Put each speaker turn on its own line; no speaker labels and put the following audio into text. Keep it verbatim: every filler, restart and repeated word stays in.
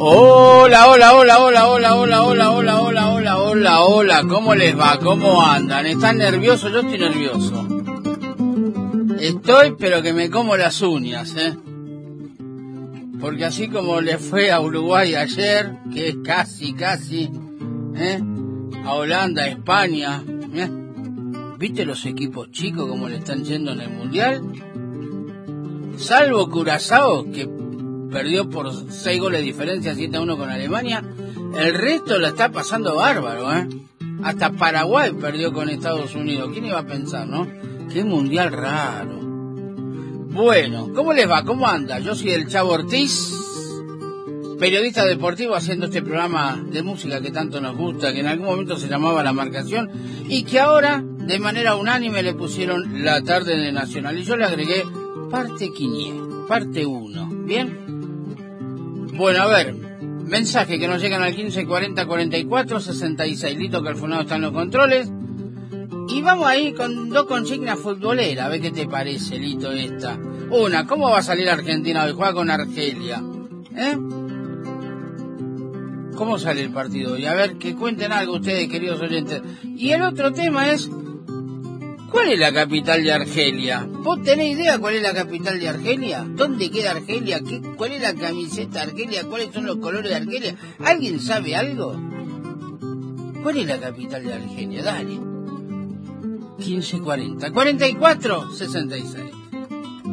Hola, hola, hola, hola, hola, hola, hola, hola, hola, hola, hola, hola, ¿cómo les va? ¿Cómo andan? ¿Están nerviosos? Yo estoy nervioso. Estoy, pero que me como las uñas, ¿eh? Porque así como le fue a Uruguay ayer, que es casi, casi, ¿eh? A Holanda, a España, ¿eh? ¿Viste los equipos chicos como le están yendo en el Mundial? Salvo Curazao, que perdió por seis goles de diferencia, siete a uno con Alemania, el resto la está pasando bárbaro, ¿eh? Hasta Paraguay perdió con Estados Unidos. ¿Quién iba a pensar, no? Qué mundial raro. Bueno, ¿cómo les va? ¿Cómo anda? Yo soy el Chavo Ortiz, periodista deportivo, haciendo este programa de música que tanto nos gusta, que en algún momento se llamaba La Marcación, y que ahora, de manera unánime, le pusieron La Tarde de Nacional. Y yo le agregué parte quinientos, parte uno. ¿Bien? Bueno, a ver, mensaje que nos llegan al quince cuarenta cuarenta y cuatro sesenta y seis. Lito Calfonado está en los controles. Y vamos ahí con dos consignas futboleras. A ver qué te parece, Lito, esta. Una, ¿cómo va a salir Argentina hoy? Juega con Argelia. ¿Eh? ¿Cómo sale el partido hoy? A ver, que cuenten algo ustedes, queridos oyentes. Y el otro tema es, ¿cuál es la capital de Argelia? ¿Vos tenés idea cuál es la capital de Argelia? ¿Dónde queda Argelia? ¿Qué, ¿Cuál es la camiseta de Argelia? ¿Cuáles son los colores de Argelia? ¿Alguien sabe algo? ¿Cuál es la capital de Argelia? Dale. quince cuarenta cuarenta y cuatro sesenta y seis.